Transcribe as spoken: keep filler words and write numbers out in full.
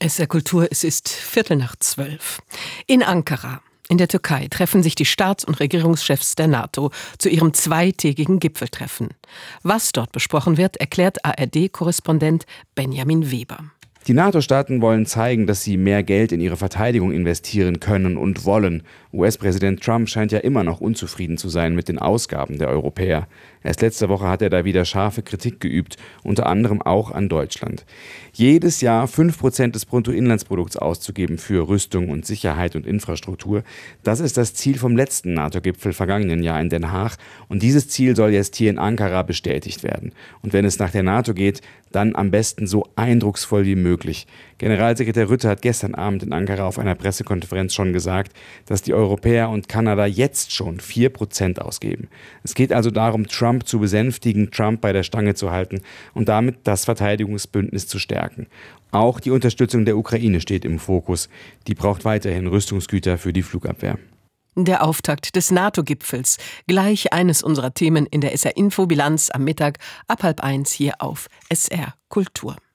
S R Kultur, es ist Viertel nach zwölf. In Ankara, in der Türkei, treffen sich die Staats- und Regierungschefs der NATO zu ihrem zweitägigen Gipfeltreffen. Was dort besprochen wird, erklärt A R D-Korrespondent Benjamin Weber. Die NATO-Staaten wollen zeigen, dass sie mehr Geld in ihre Verteidigung investieren können und wollen. U S-Präsident Trump scheint ja immer noch unzufrieden zu sein mit den Ausgaben der Europäer. Erst letzte Woche hat er da wieder scharfe Kritik geübt, unter anderem auch an Deutschland. Jedes Jahr fünf Prozent des Bruttoinlandsprodukts auszugeben für Rüstung und Sicherheit und Infrastruktur, das ist das Ziel vom letzten NATO-Gipfel vergangenen Jahr in Den Haag. Und dieses Ziel soll jetzt hier in Ankara bestätigt werden. Und wenn es nach der NATO geht, dann am besten so eindrucksvoll wie möglich. Generalsekretär Rutte hat gestern Abend in Ankara auf einer Pressekonferenz schon gesagt, dass die Europäer und Kanada jetzt schon vier Prozent ausgeben. Es geht also darum, Trump zu besänftigen, Trump bei der Stange zu halten und damit das Verteidigungsbündnis zu stärken. Auch die Unterstützung der Ukraine steht im Fokus. Die braucht weiterhin Rüstungsgüter für die Flugabwehr. Der Auftakt des NATO-Gipfels. Gleich eines unserer Themen in der S R-Info-Bilanz am Mittag ab halb eins hier auf S R Kultur.